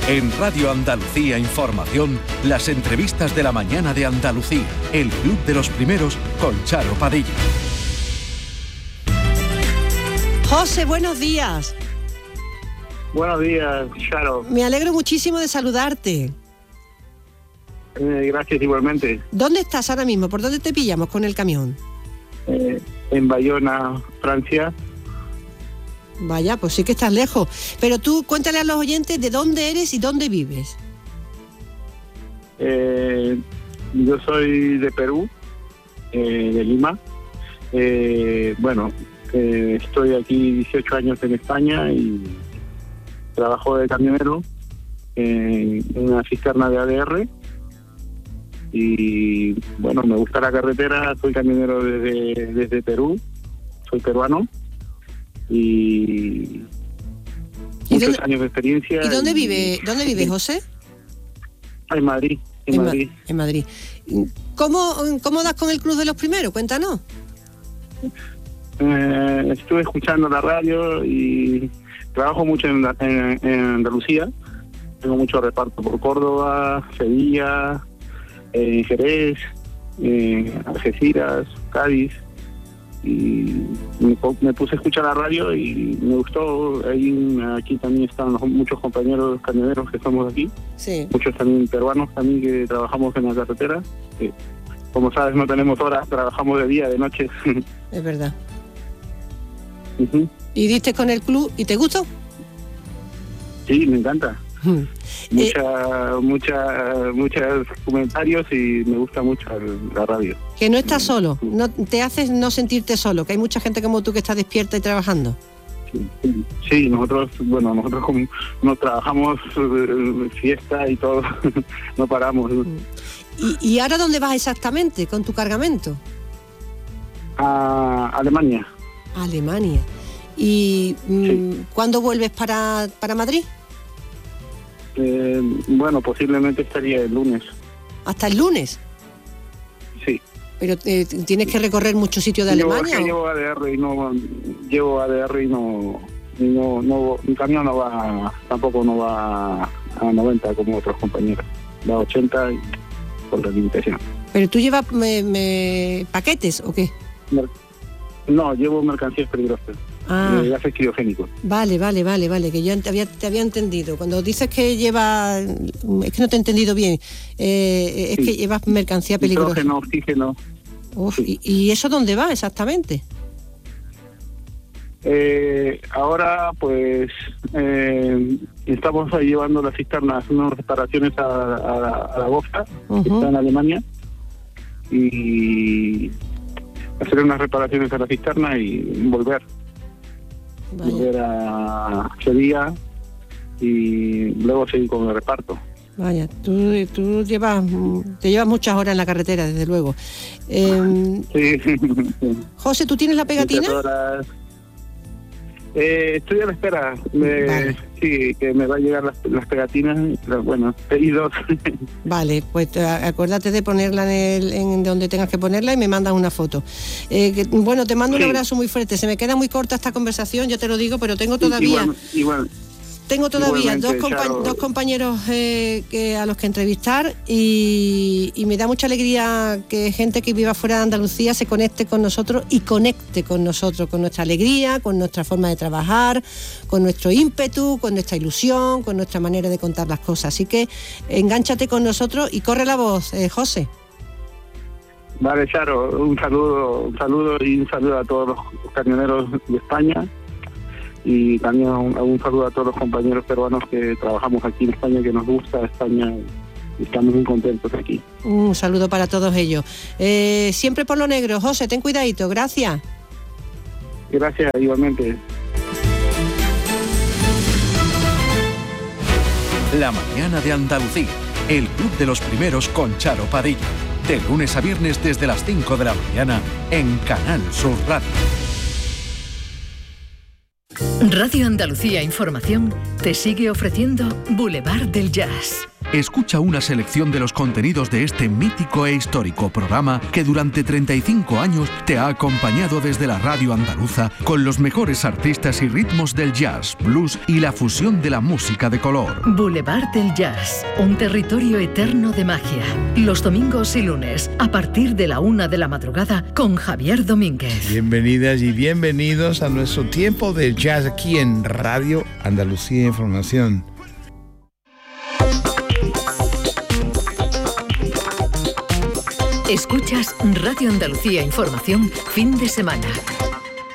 En Radio Andalucía Información, las entrevistas de la mañana de Andalucía. El Club de los Primeros con Charo Padilla. José, buenos días. Buenos días, Charo. Me alegro muchísimo de saludarte. Gracias igualmente. ¿Dónde estás ahora mismo? ¿Por dónde te pillamos con el camión? En Bayona, Francia. Vaya, pues sí que estás lejos. Pero tú cuéntale a los oyentes de dónde eres y dónde vives. Yo soy de Perú, de Lima. Estoy aquí 18 años en España y trabajo de camionero en una cisterna de ADR. Y bueno, me gusta la carretera, soy camionero desde Perú, soy peruano. Y muchos años de experiencia. ¿Y dónde vive José? En Madrid. En Madrid. ¿Cómo das con el Club de los Primeros? Cuéntanos. Estuve escuchando la radio y trabajo mucho en Andalucía. Tengo mucho reparto por Córdoba, Sevilla, Jerez, Algeciras, Cádiz. Y me puse a escuchar la radio y me gustó. Aquí también están muchos compañeros camioneros que estamos aquí, sí. Muchos también peruanos también que trabajamos en la carretera. Como sabes, no tenemos horas, trabajamos de día, de noche. Es verdad. Uh-huh. ¿Y diste con el club y te gustó? Sí, me encanta. Muchos comentarios y me gusta mucho la radio. Que no estás solo, no te haces no sentirte solo, que hay mucha gente como tú que está despierta y trabajando. Sí, nosotros como no trabajamos fiesta y todo, no paramos. ¿Y ahora dónde vas exactamente con tu cargamento? A Alemania. Alemania. ¿Y sí. ¿Cuándo vuelves para Madrid? Posiblemente estaría el lunes. ¿Hasta el lunes? Sí. ¿Pero tienes que recorrer muchos sitios de Alemania? Llevo ADR y no, mi camión tampoco no va a 90 como otros compañeros, va a 80 por la limitación. ¿Pero tú llevas paquetes o qué? No, llevo mercancías peligrosas. Gases criogénicos. Vale, que yo te había entendido. Cuando dices que lleva, es que no te he entendido bien, es sí. Que llevas mercancía peligrosa. Nitrógeno, oxígeno. Sí. ¿Y eso dónde va exactamente? Ahora pues estamos llevando las cisternas, unas reparaciones a la Boxa, que está en Alemania, y hacer unas reparaciones a la cisterna y volver a Sevilla y luego seguir con el reparto. Vaya, tú te llevas muchas horas en la carretera, desde luego. Sí. José, ¿tú tienes la pegatina? Estoy a la espera. Vale. Sí, que me va a llegar las pegatinas. Pedidos. Vale, pues acuérdate de ponerla en donde tengas que ponerla y me mandas una foto. Te mando un abrazo muy fuerte. Se me queda muy corta esta conversación, yo te lo digo, pero tengo todavía... Igual. Tengo todavía dos compañeros a los que entrevistar y me da mucha alegría que gente que viva fuera de Andalucía se conecte con nosotros y conecte con nosotros, con nuestra alegría, con nuestra forma de trabajar, con nuestro ímpetu, con nuestra ilusión, con nuestra manera de contar las cosas. Así que engánchate con nosotros y corre la voz, José. Vale, Charo, un saludo a todos los camioneros de España. Y también un saludo a todos los compañeros peruanos que trabajamos aquí en España, que nos gusta España y estamos muy contentos aquí. Un saludo para todos ellos. Siempre por lo negro, José, ten cuidadito, gracias. Gracias, igualmente. La mañana de Andalucía, el Club de los Primeros con Charo Padilla. De lunes a viernes desde las 5 de la mañana en Canal Sur Radio. Radio Andalucía Información te sigue ofreciendo Boulevard del Jazz. escucha una selección de los contenidos de este mítico e histórico programa que durante 35 años te ha acompañado desde la radio andaluza con los mejores artistas y ritmos del jazz, blues y la fusión de la música de color. Boulevard del Jazz, un territorio eterno de magia. Los domingos y lunes, a partir de la 1 de la madrugada, con Javier Domínguez. Bienvenidas y bienvenidos a nuestro tiempo de jazz aquí en Radio Andalucía Información. Escuchas Radio Andalucía Información, fin de semana.